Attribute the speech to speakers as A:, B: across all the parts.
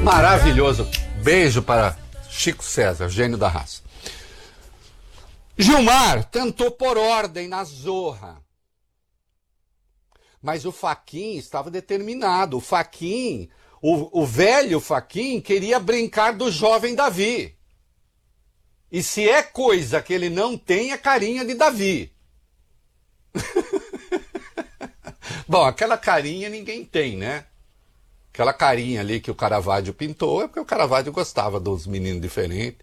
A: Maravilhoso. Beijo para Chico César, gênio da raça. Gilmar tentou pôr ordem na Zorra. Mas o Fachin estava determinado. O Fachin, o velho Fachin, queria brincar do jovem Davi. E se é coisa que ele não tem, é carinha de Davi. Bom, aquela carinha ninguém tem, né? Aquela carinha ali que o Caravaggio pintou é porque o Caravaggio gostava dos meninos diferentes.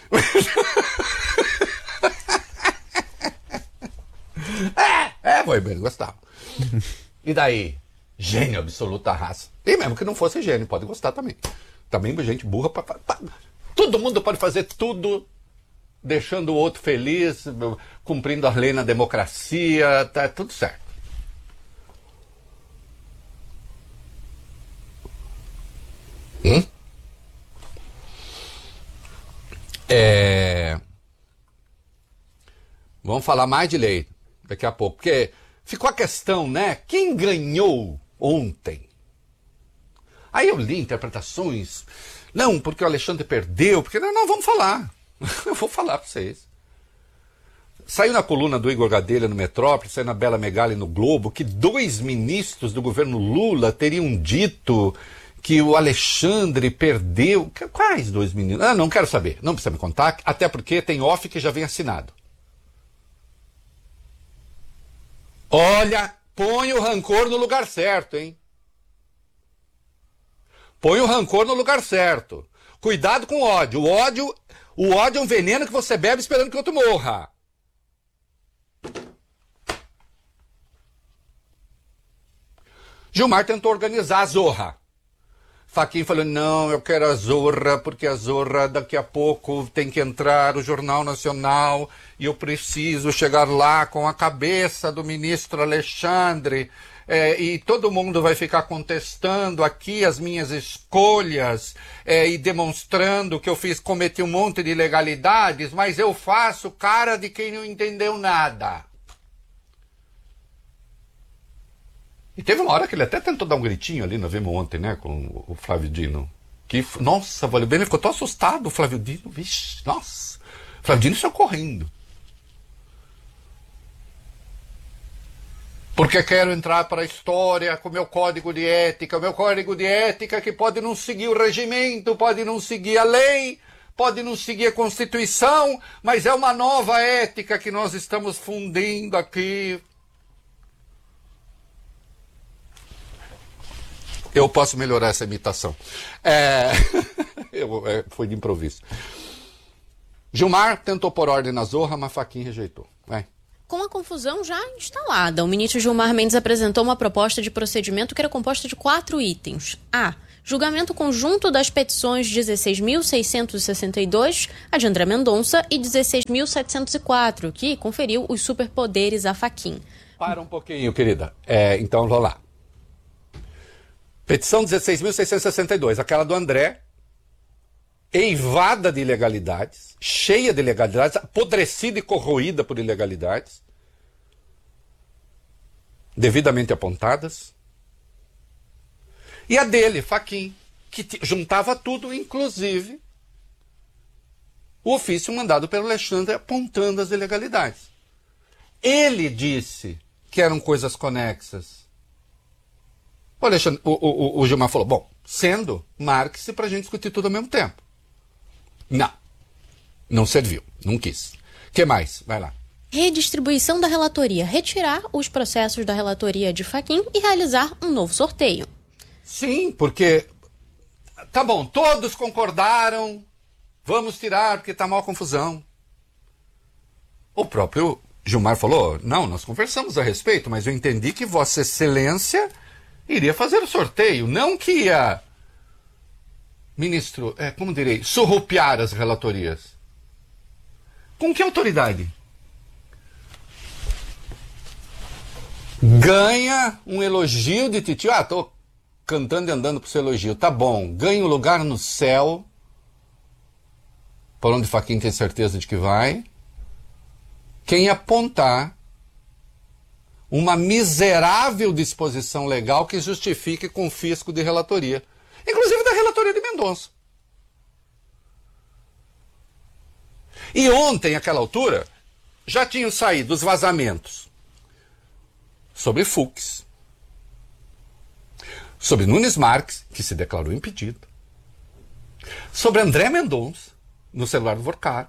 A: Foi bem, gostava. E daí? Gênio absoluto da raça. E mesmo que não fosse gênio, pode gostar também. Também gente burra. Todo mundo pode fazer tudo, deixando o outro feliz, cumprindo a lei na democracia, tá tudo certo. Vamos falar mais de lei daqui a pouco, porque ficou a questão, né? Quem ganhou ontem? Aí eu li interpretações. Não, porque o Alexandre perdeu, porque não, vamos falar. Eu vou falar para vocês. Saiu na coluna do Igor Gadelha no Metrópole, saiu na Bela Megali no Globo, que 2 ministros do governo Lula teriam dito que o Alexandre perdeu. Quais 2 ministros? Não quero saber, não precisa me contar, até porque tem off que já vem assinado. Olha, põe o rancor no lugar certo, hein? Põe o rancor no lugar certo. Cuidado com o ódio. O ódio é um veneno que você bebe esperando que o outro morra. Gilmar tentou organizar a Zorra. Fachin falou, não, eu quero a Zorra, porque a Zorra daqui a pouco tem que entrar o Jornal Nacional e eu preciso chegar lá com a cabeça do ministro Alexandre e todo mundo vai ficar contestando aqui as minhas escolhas e demonstrando que eu cometi um monte de ilegalidades, mas eu faço cara de quem não entendeu nada. E teve uma hora que ele até tentou dar um gritinho ali, nós vimos ontem, né, com o Flávio Dino. Que, nossa, valeu bem, ele ficou tão assustado, o Flávio Dino, vixe, nossa. O Flávio Dino saiu correndo. Porque quero entrar para a história com o meu código de ética que pode não seguir o regimento, pode não seguir a lei, pode não seguir a Constituição, mas é uma nova ética que nós estamos fundindo aqui. Eu posso melhorar essa imitação. Foi de improviso. Gilmar tentou pôr ordem na Zorra, mas Fachin rejeitou. Vai.
B: Com a confusão já instalada, o ministro Gilmar Mendes apresentou uma proposta de procedimento que era composta de 4 itens. A. Julgamento conjunto das petições 16.662, a de André Mendonça, e 16.704, que conferiu os superpoderes a Fachin.
A: Para um pouquinho, querida. Então, vamos lá. Petição 16.662, aquela do André, eivada de ilegalidades, cheia de ilegalidades, apodrecida e corroída por ilegalidades, devidamente apontadas. E a dele, Fachin, que juntava tudo, inclusive o ofício mandado pelo Alexandre apontando as ilegalidades. Ele disse que eram coisas conexas. O Gilmar falou, bom, sendo, marque-se para a gente discutir tudo ao mesmo tempo. Não serviu, não quis. O que mais? Vai lá.
B: Redistribuição da relatoria, retirar os processos da relatoria de Fachin e realizar um novo sorteio.
A: Sim, porque, tá bom, todos concordaram, vamos tirar porque está mal a confusão. O próprio Gilmar falou, não, nós conversamos a respeito, mas eu entendi que Vossa Excelência iria fazer o sorteio, não que ia, ministro, como direi, surrupiar as relatorias. Com que autoridade? Ganha um elogio de titio, tô cantando e andando pro seu elogio, tá bom, ganha um lugar no céu, por onde Fachin tem certeza de que vai, quem apontar uma miserável disposição legal que justifique confisco de relatoria. Inclusive da relatoria de Mendonça. Mendonça. E ontem, àquela altura, já tinham saído os vazamentos sobre Fux, sobre Nunes Marques, que se declarou impedido, sobre André Mendonça, no celular do Vorcar.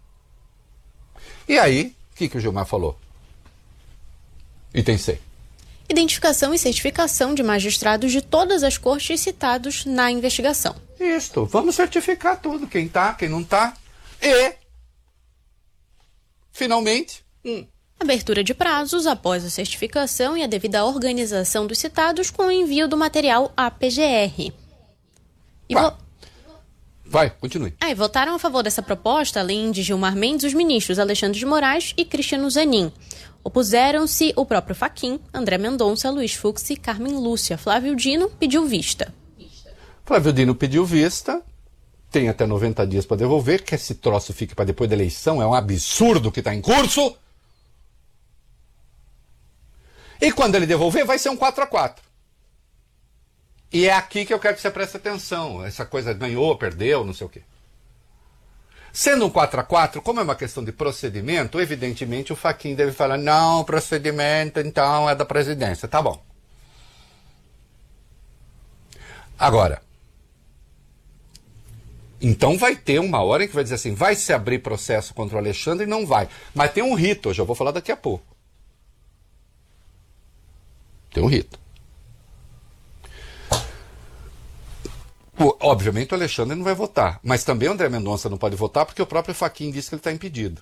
A: E aí, o que o Gilmar falou? Item C.
B: Identificação e certificação de magistrados de todas as cortes citados na investigação.
A: Isto, vamos certificar tudo, quem tá, quem não tá. E, finalmente,
B: abertura de prazos após a certificação e a devida organização dos citados com o envio do material à PGR.
A: Vai, continue.
B: E votaram a favor dessa proposta, além de Gilmar Mendes, os ministros Alexandre de Moraes e Cristiano Zanin. Opuseram-se o próprio Fachin, André Mendonça, Luiz Fux e Carmen Lúcia. Flávio Dino pediu vista.
A: Flávio Dino pediu vista, tem até 90 dias para devolver, que esse troço fique para depois da eleição, é um absurdo que está em curso. E quando ele devolver, vai ser um 4-4. E é aqui que eu quero que você preste atenção. Essa coisa ganhou, perdeu, não sei o quê. Sendo um 4-4, como é uma questão de procedimento, evidentemente o Fachin deve falar, não, o procedimento então é da presidência. Tá bom. Agora, então vai ter uma hora em que vai dizer assim, vai se abrir processo contra o Alexandre e não vai. Mas tem um rito, eu já vou falar daqui a pouco. Tem um rito. Obviamente o Alexandre não vai votar, mas também o André Mendonça não pode votar porque o próprio Fachin disse que ele está impedido.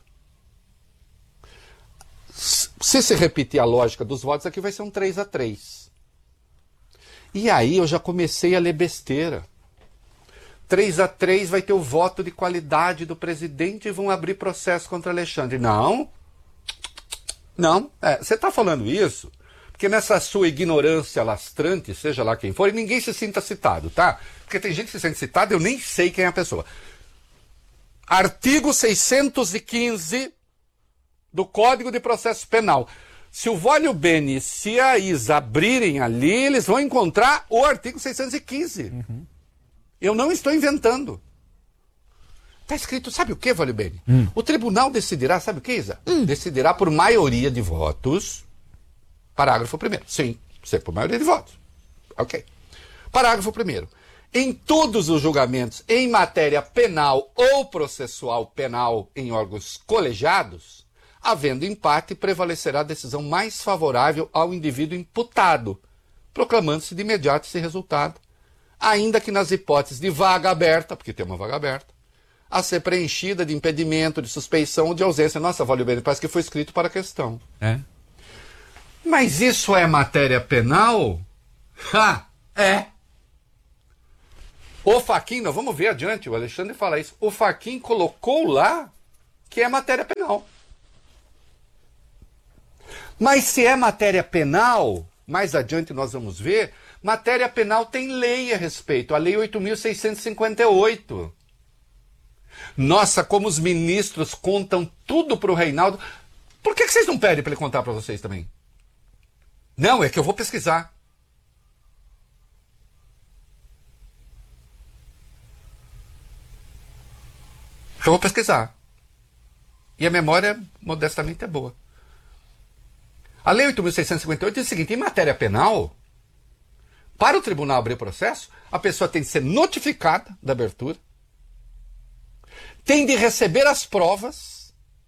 A: Se repetir a lógica dos votos, aqui vai ser um 3-3. E aí eu já comecei a ler besteira. 3-3 vai ter o voto de qualidade do presidente e vão abrir processo contra Alexandre. Não. Você está falando isso porque nessa sua ignorância lastrante, seja lá quem for, e ninguém se sinta citado, tá? Porque tem gente que se sente citada, eu nem sei quem é a pessoa. Artigo 615 do Código de Processo Penal. Se o Vólio Bene e se a Isa abrirem ali, eles vão encontrar o artigo 615. Eu não estou inventando. Está escrito, sabe o que, Vólio Bene? O tribunal decidirá, sabe o que, Isa? Decidirá por maioria de votos. Parágrafo 1º. Sim, sempre por maioria de votos. Ok. Parágrafo 1º. Em todos os julgamentos em matéria penal ou processual penal em órgãos colegiados, havendo empate, prevalecerá a decisão mais favorável ao indivíduo imputado, proclamando-se de imediato esse resultado, ainda que nas hipóteses de vaga aberta, porque tem uma vaga aberta, a ser preenchida de impedimento, de suspeição ou de ausência. Nossa, Vólio Bene, parece que foi escrito para a questão. Mas isso é matéria penal? É. O Fachin, nós vamos ver adiante, o Alexandre fala isso. O Fachin colocou lá que é matéria penal. Mas se é matéria penal, mais adiante nós vamos ver, matéria penal tem lei a respeito, a Lei 8.658. Nossa, como os ministros contam tudo para o Reinaldo. Por que vocês não pedem para ele contar para vocês também? Não, é que eu vou pesquisar. Eu vou pesquisar. E a memória, modestamente, é boa. A Lei 8.658 diz o seguinte, em matéria penal, para o tribunal abrir processo, a pessoa tem de ser notificada da abertura, tem de receber as provas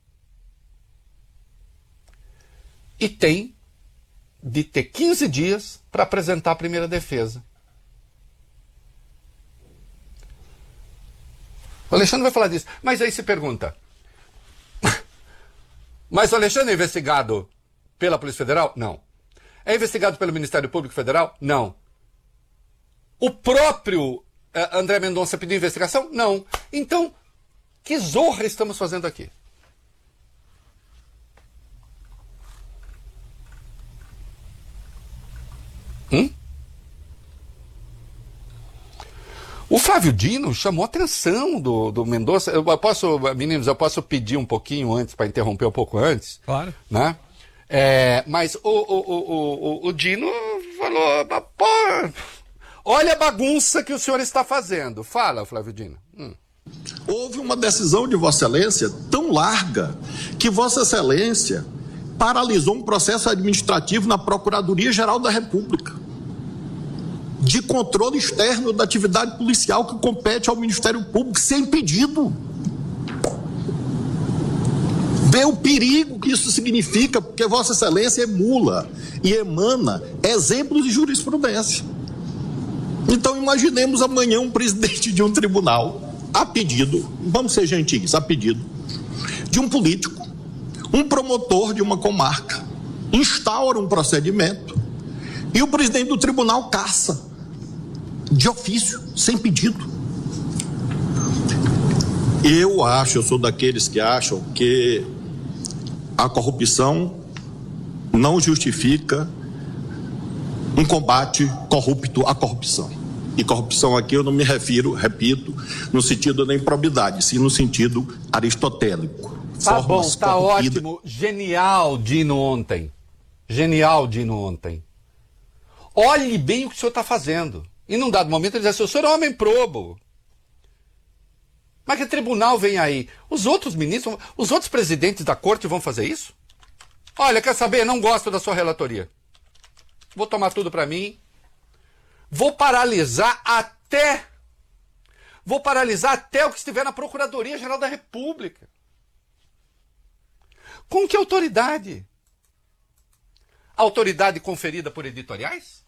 A: e tem de ter 15 dias para apresentar a primeira defesa. O Alexandre vai falar disso. Mas aí se pergunta, mas o Alexandre é investigado pela Polícia Federal? Não. É investigado pelo Ministério Público Federal? Não. O próprio André Mendonça pediu investigação? Não. Então, que zorra estamos fazendo aqui? O Flávio Dino chamou a atenção do Mendonça. Meninos, eu posso pedir um pouquinho antes, para interromper um pouco antes?
C: Claro.
A: Né? Mas o Dino falou, pô, Olha a bagunça que o senhor está fazendo. Fala, Flávio Dino.
C: Houve uma decisão de Vossa Excelência tão larga que Vossa Excelência paralisou um processo administrativo na Procuradoria-Geral da República de controle externo da atividade policial que compete ao Ministério Público sem pedido. Vê o perigo que isso significa, porque Vossa Excelência emula e emana exemplos de jurisprudência. Então imaginemos amanhã um presidente de um tribunal, a pedido, vamos ser gentis, a pedido de um político, um promotor de uma comarca, instaura um procedimento e o presidente do tribunal caça, de ofício, sem pedido. Eu sou daqueles que acham que a corrupção não justifica um combate corrupto à corrupção. E corrupção aqui eu não me refiro, repito, no sentido da improbidade, sim no sentido aristotélico.
A: Tá bom, tá ótimo. Genial, Dino, ontem. Genial, Dino, ontem. Olhe bem o que o senhor está fazendo. E num dado momento ele diz assim, o senhor é um homem probo. Mas que tribunal vem aí? Os outros ministros, os outros presidentes da corte vão fazer isso? Olha, quer saber? Não gosto da sua relatoria. Vou tomar tudo para mim. Vou paralisar até o que estiver na Procuradoria-Geral da República. Com que autoridade? Autoridade conferida por editoriais?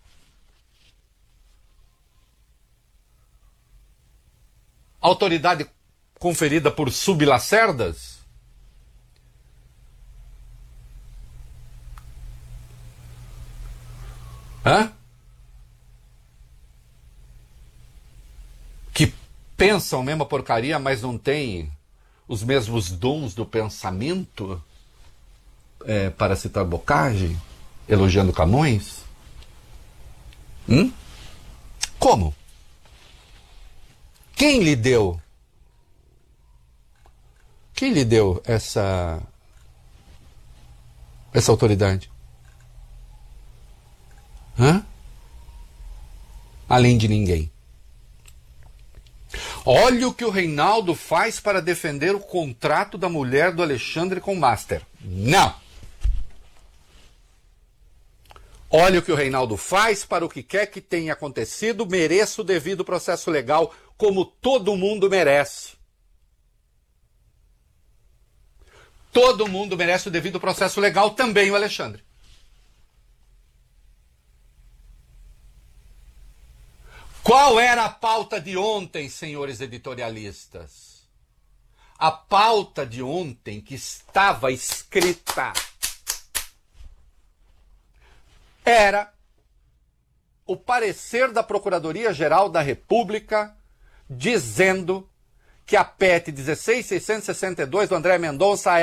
A: Autoridade conferida por sublacerdas? Que pensam a mesma porcaria, mas não têm os mesmos dons do pensamento? Para citar Bocage, elogiando Camões? Como? Quem lhe deu essa autoridade? Além de ninguém. Olha o que o Reinaldo faz para defender o contrato da mulher do Alexandre com o Master. Não! Olha o que o Reinaldo faz para o que quer que tenha acontecido, mereça o devido processo legal, como todo mundo merece. Todo mundo merece o devido processo legal, também o Alexandre. Qual era a pauta de ontem, senhores editorialistas? A pauta de ontem que estava escrita era o parecer da Procuradoria-Geral da República dizendo que a PEC 16.662 do André Mendonça